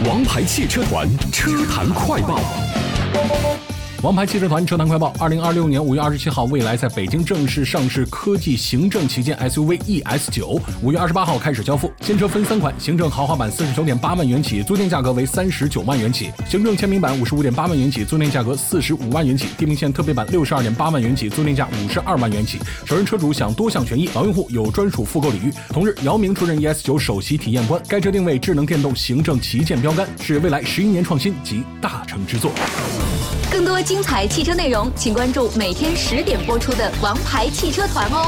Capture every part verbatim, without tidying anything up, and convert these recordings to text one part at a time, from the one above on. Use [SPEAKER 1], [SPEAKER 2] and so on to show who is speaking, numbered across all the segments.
[SPEAKER 1] 王牌汽车团车坛快报。王牌汽车团车坛快报：二零二六年五月二十七号，蔚来在北京正式上市科技行政旗舰 S U V E S 九，五月二十八号开始交付。新车分三款，行政豪华版四十九点八万元起，租赁价格为三十九万元起；行政签名版五十五点八万元起，租赁价格四十五万元起；地平线特别版六十二点八万元起，租赁价五十二万元起。首任车主享多项权益，老用户有专属复购礼遇。同日，姚明出任 E S 九首席体验官。该车定位智能电动行政旗舰标杆，是蔚来十一年创新及大成之作。
[SPEAKER 2] 更多精彩汽车内容，请关注每天十点播出的《王牌汽车团》哦。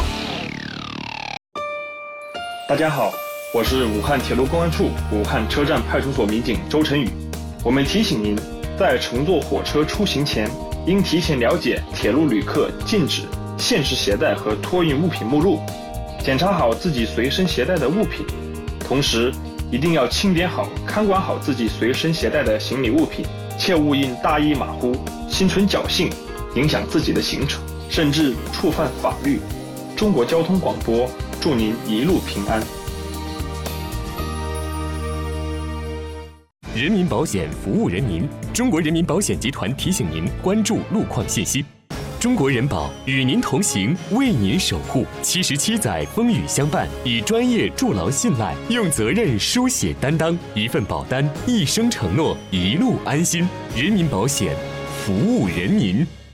[SPEAKER 3] 大家好，我是武汉铁路公安处武汉车站派出所民警周晨宇。我们提醒您，在乘坐火车出行前，应提前了解铁路旅客禁止、限制携带和托运物品目录，检查好自己随身携带的物品，同时一定要清点好、看管好自己随身携带的行李物品，切勿因大意马虎、心存侥幸，影响自己的行程，甚至触犯法律。中国交通广播祝您一路平安。
[SPEAKER 1] 人民保险服务人民，中国人民保险集团提醒您关注路况信息。中国人保与您同行，为您守护。七十七载风雨相伴，以专业筑牢信赖，用责任书写担当。一份保单，一生承诺，一路安心。人民保险，服务人民。